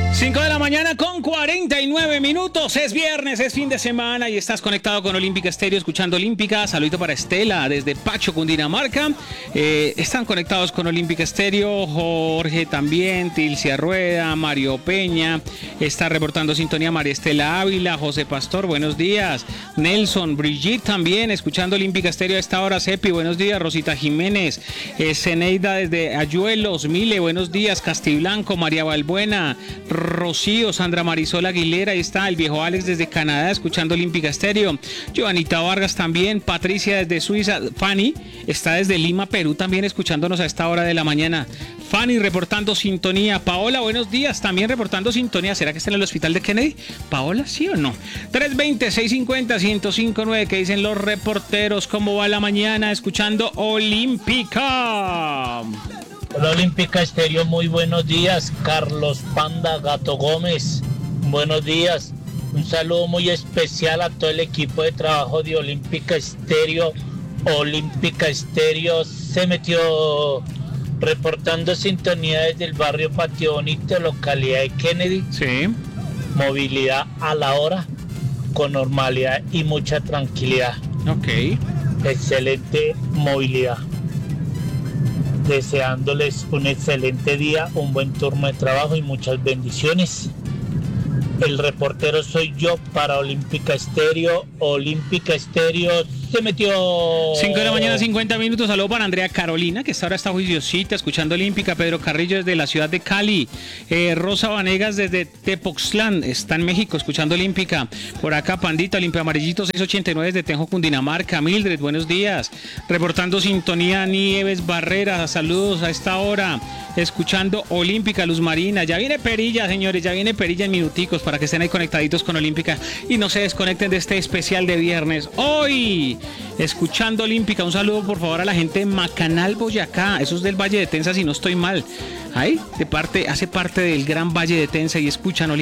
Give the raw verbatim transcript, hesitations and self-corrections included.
cinco de la mañana con cuarenta y nueve minutos, es viernes, es fin de semana y estás conectado con Olímpica Estéreo escuchando Olímpica. Saludito para Estela desde Pacho, Cundinamarca. Eh, están conectados con Olímpica Estéreo, Jorge también, Tilcia Rueda, Mario Peña, está reportando sintonía María Estela Ávila, José Pastor, buenos días. Nelson, Brigitte también escuchando Olímpica Estéreo a esta hora. Sepi, buenos días. Rosita Jiménez, eh, Zeneida desde Ayuelos, Mile, buenos días. Castiblanco, María Balbuena, Rocío, Sandra Marisol Aguilera, ahí está el viejo Alex desde Canadá escuchando Olímpica Estéreo, Joanita Vargas también, Patricia desde Suiza, Fanny está desde Lima, Perú también escuchándonos a esta hora de la mañana. Fanny reportando sintonía. Paola, buenos días, también reportando sintonía. ¿Será que está en el hospital de Kennedy? Paola, ¿sí o no? tres veinte, seiscientos cincuenta, ciento cinco punto nueve, ¿qué dicen los reporteros? ¿Cómo va la mañana escuchando Olímpica? Hola Olímpica Estéreo, muy buenos días. Carlos Panda Gato Gómez, buenos días. Un saludo muy especial a todo el equipo de trabajo de Olímpica Estéreo. Olímpica Estéreo se metió reportando sintonía desde el barrio Patio Bonito, localidad de Kennedy. Sí. Movilidad a la hora, con normalidad y mucha tranquilidad. Ok. Excelente movilidad. Deseándoles un excelente día, un buen turno de trabajo y muchas bendiciones. El reportero soy yo para Olímpica Estéreo. Olímpica Estéreo se metió. cinco de la mañana, cincuenta minutos. Saludo para Andrea Carolina, que esta hora está juiciosita, escuchando Olímpica. Pedro Carrillo desde la ciudad de Cali. Eh, Rosa Vanegas desde Tepoxtlán, está en México, escuchando Olímpica. Por acá, Pandita, Olimpia Amarillito seiscientos ochenta y nueve desde Tenjo, Cundinamarca. Mildred, buenos días. Reportando sintonía, Nieves Barrera. Saludos a esta hora, escuchando Olímpica. Luz Marina, ya viene Perilla, señores, ya viene Perilla en minuticos para que estén ahí conectaditos con Olímpica y no se desconecten de este especial de viernes. Hoy, escuchando Olímpica, un saludo por favor a la gente de Macanal, Boyacá, eso es del Valle de Tensa si no estoy mal. Ahí, de parte, hace parte del Gran Valle de Tensa y escuchan Olímpica.